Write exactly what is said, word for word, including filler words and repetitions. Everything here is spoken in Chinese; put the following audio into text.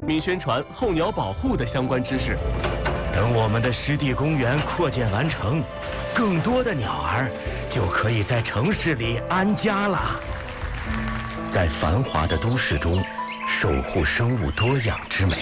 并宣传候鸟保护的相关知识。 等我们的湿地公园扩建完成，更多的鸟儿就可以在城市里安家了。在繁华的都市中，守护生物多样之美，